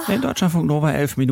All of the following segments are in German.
In Deutschlandfunk Nova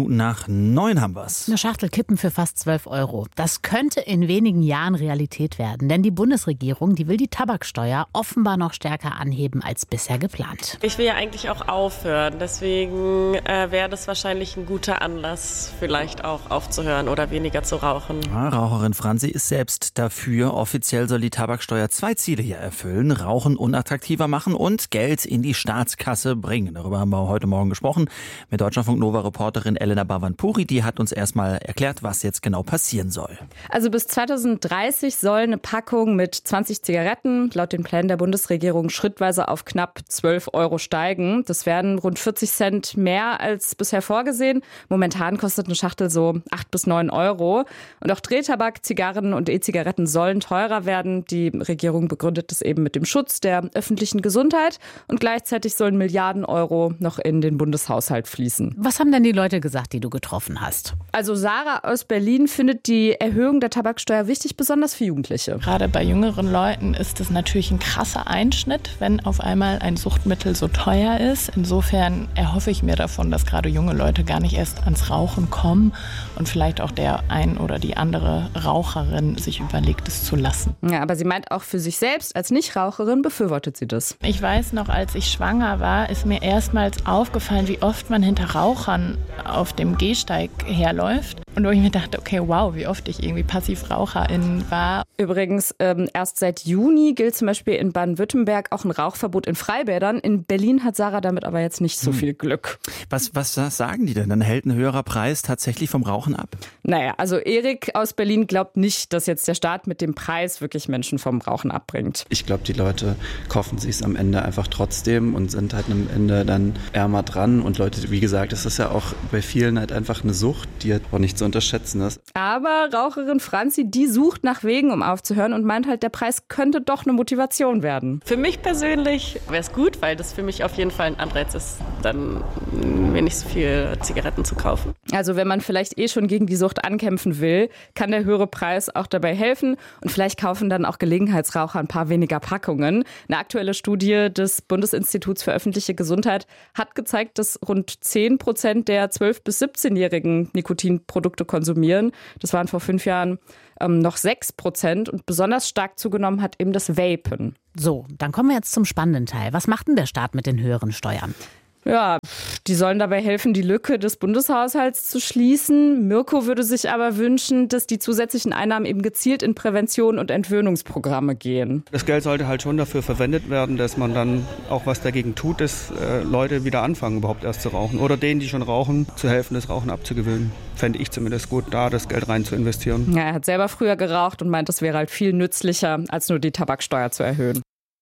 9:11 haben wir's. Eine Schachtel Kippen für fast 12 Euro. Das könnte in wenigen Jahren Realität werden. Denn die Bundesregierung, die will die Tabaksteuer offenbar noch stärker anheben als bisher geplant. Ich will ja eigentlich auch aufhören. Deswegen wäre das wahrscheinlich ein guter Anlass, vielleicht auch aufzuhören oder weniger zu rauchen. Ja, Raucherin Franzi ist selbst dafür. Offiziell soll die Tabaksteuer 2 Ziele hier erfüllen. Rauchen unattraktiver machen und Geld in die Staatskasse bringen. Darüber haben wir heute Morgen gesprochen mit Deutschlandfunk Nova-Reporterin Elena Bhavanpuri. Die hat uns erstmal erklärt, was jetzt genau passieren soll. Also bis 2030 soll eine Packung mit 20 Zigaretten laut den Plänen der Bundesregierung schrittweise auf knapp 12 Euro steigen. Das wären rund 40 Cent mehr als bisher vorgesehen. Momentan kostet eine Schachtel so 8 bis 9 Euro. Und auch Drehtabak, Zigarren und E-Zigaretten sollen teurer werden. Die Regierung begründet das eben mit dem Schutz der öffentlichen Gesundheit. Und gleichzeitig sollen Milliarden Euro noch in den Bundeshaushalt fließen. Was haben denn die Leute gesagt, die du getroffen hast? Also Sarah aus Berlin findet die Erhöhung der Tabaksteuer wichtig, besonders für Jugendliche. Gerade bei jüngeren Leuten ist es natürlich ein krasser Einschnitt, wenn auf einmal ein Suchtmittel so teuer ist. Insofern erhoffe ich mir davon, dass gerade junge Leute gar nicht erst ans Rauchen kommen und vielleicht auch der ein oder die andere Raucherin sich überlegt, es zu lassen. Ja, aber sie meint auch für sich selbst als Nichtraucherin befürwortet sie das. Ich weiß noch, als ich schwanger war, ist mir erstmals aufgefallen, wie oft man hinter Rauchern auf dem Gehsteig herläuft. Und wo ich mir dachte, okay, wow, wie oft ich irgendwie Passivraucherin war. Übrigens, erst seit Juni gilt zum Beispiel in Baden-Württemberg auch ein Rauchverbot in Freibädern. In Berlin hat Sarah damit aber jetzt nicht so viel Glück. Was sagen die denn? Dann hält ein höherer Preis tatsächlich vom Rauchen ab? Naja, also Erik aus Berlin glaubt nicht, dass jetzt der Staat mit dem Preis wirklich Menschen vom Rauchen abbringt. Ich glaube, die Leute kaufen sich es am Ende einfach trotzdem und sind halt am Ende dann ärmer dran. Und Leute, wie gesagt, es ist ja auch bei vielen halt einfach eine Sucht, die halt auch nicht zu unterschätzen ist. Aber Raucherin Franzi, die sucht nach Wegen, um aufzuhören und meint halt, der Preis könnte doch eine Motivation werden. Für mich persönlich wäre es gut, weil das für mich auf jeden Fall ein Anreiz ist, dann mir nicht so viel Zigaretten zu kaufen. Also wenn man vielleicht schon gegen die Sucht ankämpfen will, kann der höhere Preis auch dabei helfen. Und vielleicht kaufen dann auch Gelegenheitsraucher ein paar weniger Packungen. Eine aktuelle Studie des Bundesinstituts für öffentliche Gesundheit hat gezeigt, dass rund 10% der 12- bis 17-Jährigen Nikotinprodukte konsumieren. Das waren vor 5 Jahren noch 6%. Und besonders stark zugenommen hat eben das Vapen. So, dann kommen wir jetzt zum spannenden Teil. Was macht denn der Staat mit den höheren Steuern? Ja, die sollen dabei helfen, die Lücke des Bundeshaushalts zu schließen. Mirko würde sich aber wünschen, dass die zusätzlichen Einnahmen eben gezielt in Prävention und Entwöhnungsprogramme gehen. Das Geld sollte halt schon dafür verwendet werden, dass man dann auch was dagegen tut, dass Leute wieder anfangen, überhaupt erst zu rauchen. Oder denen, die schon rauchen, zu helfen, das Rauchen abzugewöhnen. Fände ich zumindest gut, da das Geld rein zu investieren. Ja, er hat selber früher geraucht und meint, das wäre halt viel nützlicher, als nur die Tabaksteuer zu erhöhen.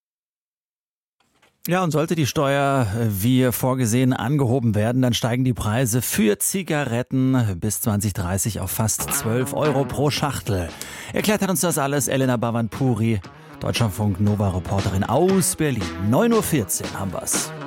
Ja, und sollte die Steuer wie vorgesehen angehoben werden, dann steigen die Preise für Zigaretten bis 2030 auf fast 12 Euro pro Schachtel. Erklärt hat uns das alles Elena Bhavanpuri, Deutschlandfunk Nova-Reporterin aus Berlin. 9:14 Uhr haben wir's.